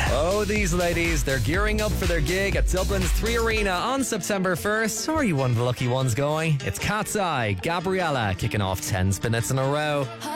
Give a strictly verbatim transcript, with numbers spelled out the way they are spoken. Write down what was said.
Oh, these ladies, they're gearing up for their gig at Dublin's Three Arena on September first. Or are you one of the lucky ones going? It's Cat's Eye, Gabriella, kicking off ten minutes in a row.